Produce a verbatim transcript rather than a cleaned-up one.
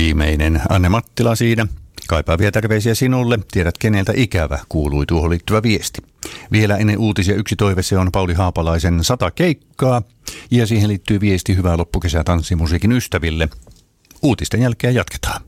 Viimeinen Anne Mattila siinä. Kaipaavia terveisiä sinulle. Tiedät keneltä ikävä, kuului tuohon liittyvä viesti. Vielä ennen uutisia yksi toive, se on Pauli Haapalaisen sata keikkaa. Ja siihen liittyy viesti hyvää loppukesää tanssimusiikin ystäville. Uutisten jälkeen jatketaan.